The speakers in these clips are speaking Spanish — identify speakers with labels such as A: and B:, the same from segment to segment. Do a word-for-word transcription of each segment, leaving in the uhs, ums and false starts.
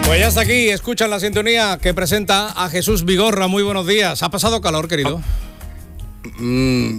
A: Pues ya está aquí, escuchan la sintonía que presenta a Jesús Vigorra. Muy buenos días. ¿Ha pasado calor, querido?
B: Mm,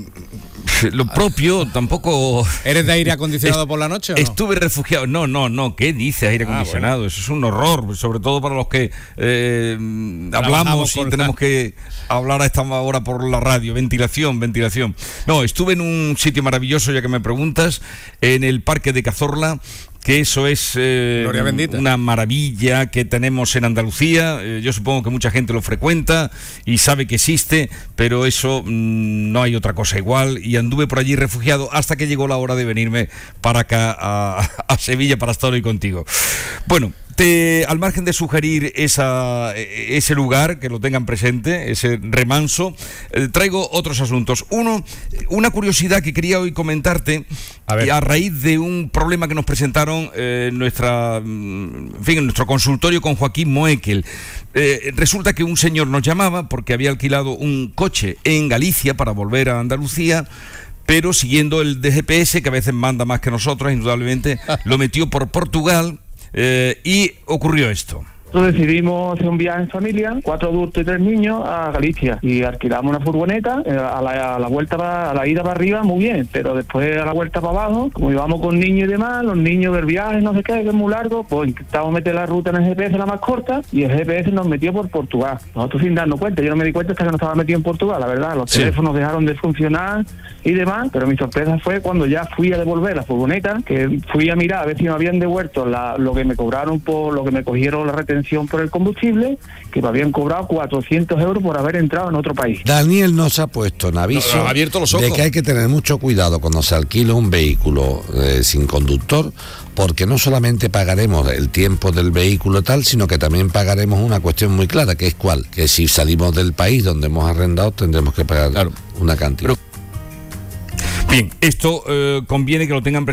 B: lo propio, tampoco...
A: ¿Eres de aire acondicionado Est- por la noche o no?
B: Estuve refugiado. No, no, no. ¿Qué dice aire acondicionado? Ah, bueno. Eso es un horror, sobre todo para los que eh, hablamos y tenemos la... que hablar a esta hora por la radio. Ventilación, ventilación. No, estuve en un sitio maravilloso, ya que me preguntas, en el Parque de Cazorla, que eso es eh, una maravilla que tenemos en Andalucía. Eh, yo supongo que mucha gente lo frecuenta y sabe que existe, pero eso mmm, no hay otra cosa igual. Y anduve por allí refugiado hasta que llegó la hora de venirme para acá a, a Sevilla para estar hoy contigo. Bueno, te, al margen de sugerir esa, ese lugar, que lo tengan presente, ese remanso, eh, traigo otros asuntos. Uno, una curiosidad que quería hoy comentarte, a, ver. a raíz de un problema que nos presentaron eh, nuestra, en fin, en nuestro consultorio con Joaquín Moekel. Eh, resulta que un señor nos llamaba porque había alquilado un coche en Galicia para volver a Andalucía, pero siguiendo el de G P S, que a veces manda más que nosotros, indudablemente, lo metió por Portugal. Eh, y ocurrió esto.
C: Nosotros decidimos hacer un viaje en familia, cuatro adultos y tres niños, a Galicia, y alquilamos una furgoneta. eh, a, la, a la vuelta para, a la ida para arriba muy bien, pero después a la vuelta para abajo, como íbamos con niños y demás, los niños del viaje, no sé qué, que es muy largo, pues intentamos meter la ruta en el G P S la más corta, y el G P S nos metió por Portugal. Nosotros sin darnos cuenta, yo no me di cuenta hasta que no estaba metido en Portugal, la verdad, los sí. teléfonos dejaron de funcionar y demás, pero mi sorpresa fue cuando ya fui a devolver la furgoneta, que fui a mirar a ver si me habían devuelto la, lo que me cobraron por lo que me cogieron la retención por el combustible, que me habían cobrado cuatrocientos euros por haber entrado en otro país.
D: Daniel nos ha puesto en aviso
A: no, abierto los ojos.
D: de que hay que tener mucho cuidado cuando se alquila un vehículo eh, sin conductor, porque no solamente pagaremos el tiempo del vehículo tal, sino que también pagaremos una cuestión muy clara, que es cuál, que si salimos del país donde hemos arrendado tendremos que pagar claro. una cantidad.
B: Pero, bien, esto eh, conviene que lo tengan presente.